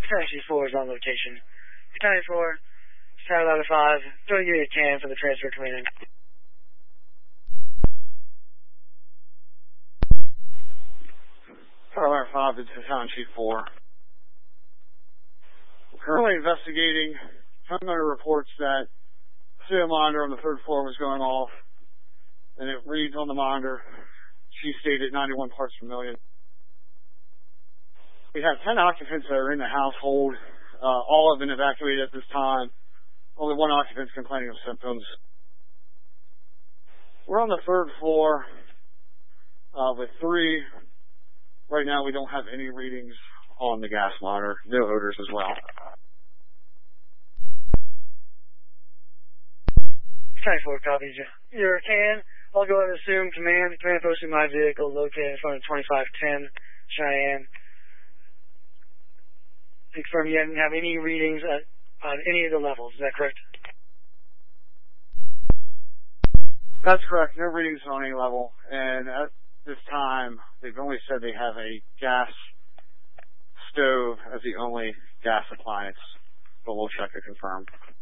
Taxi 4 is on location. County 4, Satellite 5, don't give me a can for the transfer coming in. Satellite 5, this is County 4. Currently investigating. Homeowner reports that the monitor on the third floor was going off, and it reads on the monitor. She stated 91 parts per million. We have 10 occupants that are in the household. All have been evacuated at this time. Only one occupant is complaining of symptoms. We're on the third floor with 3. Right now we don't have any readings on the gas monitor. No odors as well. County 4 copies. Your can. I'll go ahead and assume command posting my vehicle located in front of 2510 Cheyenne. Confirm you didn't have any readings on any of the levels. Is that correct? That's correct. No readings on any level. And at this time, they've only said they have a gas stove as the only gas appliance. But we'll check to confirm.